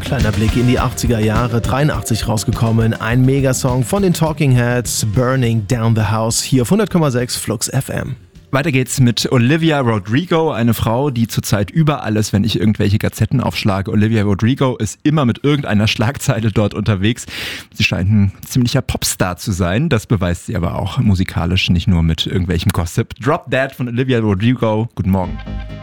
Kleiner Blick in die 80er Jahre, 83 rausgekommen, ein Megasong von den Talking Heads, Burning Down the House, hier auf 100,6 Flux FM. Weiter geht's mit Olivia Rodrigo, eine Frau, die zurzeit überall ist, wenn ich irgendwelche Gazetten aufschlage. Olivia Rodrigo ist immer mit irgendeiner Schlagzeile dort unterwegs. Sie scheint ein ziemlicher Popstar zu sein, das beweist sie aber auch musikalisch, nicht nur mit irgendwelchem Gossip. Drop That von Olivia Rodrigo, guten Morgen.